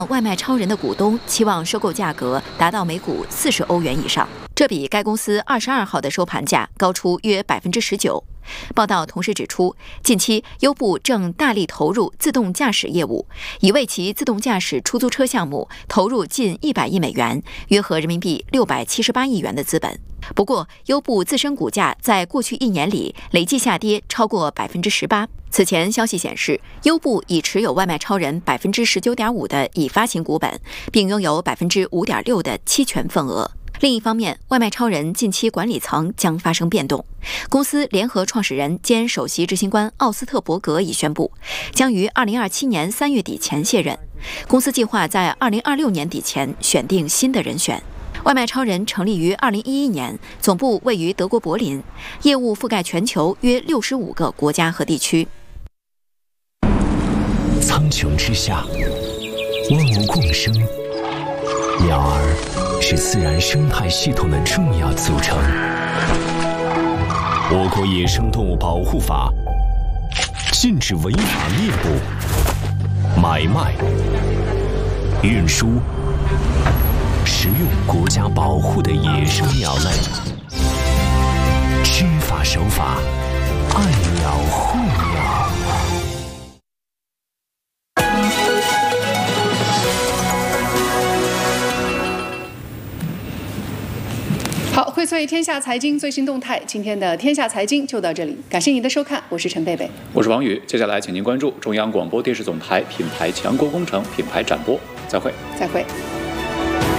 外卖超人的股东期望收购价格达到每股40欧元以上，这比该公司22号的收盘价高出约19%。报道同时指出，近期优步正大力投入自动驾驶业务，已为其自动驾驶出租车项目投入近100亿美元，约合人民币678亿元的资本。不过，优步自身股价在过去1年里累计下跌超过18%。此前消息显示，优步已持有外卖超人19.5%的已发行股本，并拥有5.6%的期权份额。另一方面，外卖超人近期管理层将发生变动。公司联合创始人兼首席执行官奥斯特伯格已宣布，将于2027年3月底前卸任。公司计划在2026年底前选定新的人选。外卖超人成立于2011年，总部位于德国柏林，业务覆盖全球约65个国家和地区。 苍穹之下，万物共生，鸟儿是自然生态系统的重要组成。我国野生动物保护法禁止违法猎捕、买卖、运输、食用国家保护的野生鸟类。知法守法，爱鸟护鸟。 好，荟萃天下财经最新动态，今天的天下财经就到这里，感谢您的收看，我是陈贝贝， 我是王宇，接下来请您关注中央广播电视总台品牌强国工程品牌展播，再会。